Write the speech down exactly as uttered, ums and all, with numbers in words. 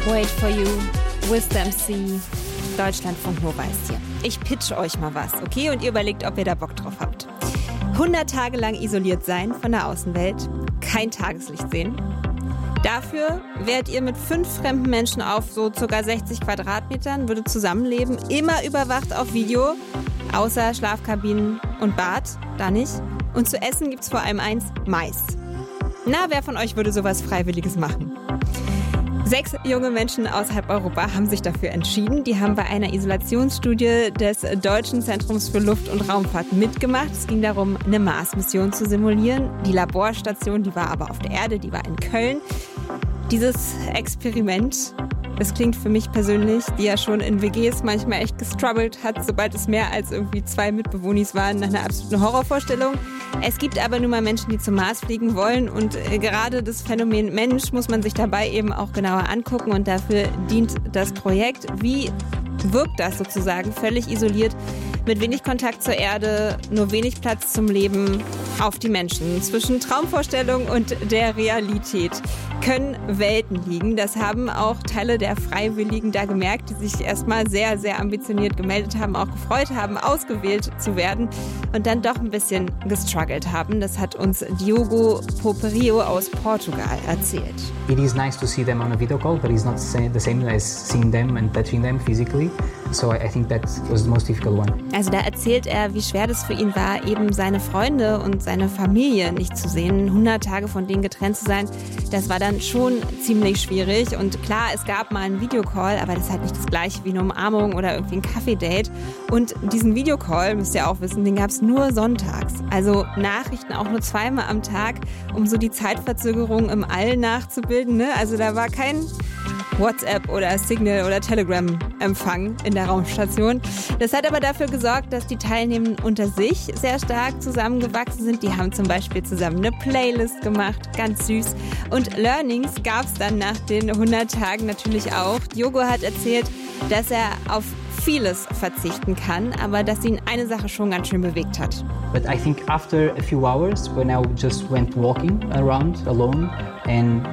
Wait for you, Wisdom C, Deutschlandfunk Nova ist hier. Ich pitch euch mal was, okay? Und ihr überlegt, ob ihr da Bock drauf habt. hundert Tage lang isoliert sein von der Außenwelt, kein Tageslicht sehen. Dafür wärt ihr mit fünf fremden Menschen auf so ca. sechzig Quadratmetern, würdet zusammenleben, immer überwacht auf Video, außer Schlafkabinen und Bad, da nicht. Und zu essen gibt's vor allem eins, Mais. Na, wer von euch würde sowas Freiwilliges machen? Sechs junge Menschen aus halb Europa haben sich dafür entschieden. Die haben bei einer Isolationsstudie des Deutschen Zentrums für Luft- und Raumfahrt mitgemacht. Es ging darum, eine Mars-Mission zu simulieren. Die Laborstation, die war aber auf der Erde, die war in Köln. Dieses Experiment, das klingt für mich persönlich, die ja schon in W Gs manchmal echt gestruggelt hat, sobald es mehr als irgendwie zwei Mitbewohnis waren, nach einer absoluten Horrorvorstellung. Es gibt aber nun mal Menschen, die zum Mars fliegen wollen und äh, gerade das Phänomen Mensch muss man sich dabei eben auch genauer angucken und dafür dient das Projekt. Wie wirkt das sozusagen völlig isoliert, mit wenig Kontakt zur Erde, nur wenig Platz zum Leben auf die Menschen? Zwischen Traumvorstellung und der Realität können Welten liegen. Das haben auch Teile der Freiwilligen da gemerkt, die sich erstmal sehr, sehr ambitioniert gemeldet haben, auch gefreut haben, ausgewählt zu werden und dann doch ein bisschen gestruggelt haben. Das hat uns Diogo Poperio aus Portugal erzählt. It is nice to see them on a video call, but it's not the same as seeing them and touching them physically. So I think that was the most difficult one. Also da erzählt er, wie schwer das für ihn war, eben seine Freunde und seine Familie nicht zu sehen. hundert Tage von denen getrennt zu sein, das war dann schon ziemlich schwierig. Und klar, es gab mal einen Videocall, aber das ist halt nicht das gleiche wie eine Umarmung oder irgendwie ein Kaffee-Date. Und diesen Videocall, müsst ihr auch wissen, den gab es nur sonntags. Also Nachrichten auch nur zweimal am Tag, um so die Zeitverzögerung im All nachzubilden, ne? Also da war kein WhatsApp oder Signal oder Telegram-Empfang in der Raumstation. Das hat aber dafür gesorgt, dass die Teilnehmenden unter sich sehr stark zusammengewachsen sind. Die haben zum Beispiel zusammen eine Playlist gemacht, ganz süß. Und Learnings gab es dann nach den hundert Tagen natürlich auch. Diogo hat erzählt, dass er auf vieles verzichten kann, aber dass ihn eine Sache schon ganz schön bewegt hat. But I think after a few hours, when I just went walking around alone and